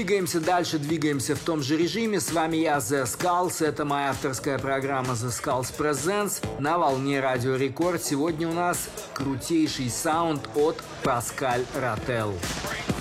Двигаемся дальше, двигаемся в том же режиме. С вами я, The Skulls. Это моя авторская программа The Skulls Presents на волне Радио Рекорд. Сегодня у нас крутейший саунд от Паскаль Ротел.